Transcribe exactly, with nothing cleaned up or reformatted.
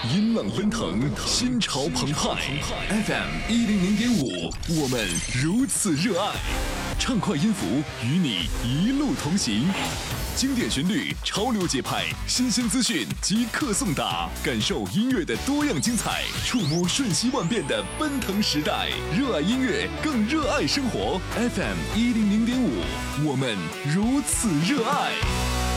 音浪奔腾，心潮澎湃。F M 一零零点五，我们如此热爱。畅快音符与你一路同行，经典旋律，潮流节拍，新鲜资讯即刻送达，感受音乐的多样精彩，触摸瞬息万变的奔腾时代。热爱音乐，更热爱生活。F M 一零零点五，我们如此热爱。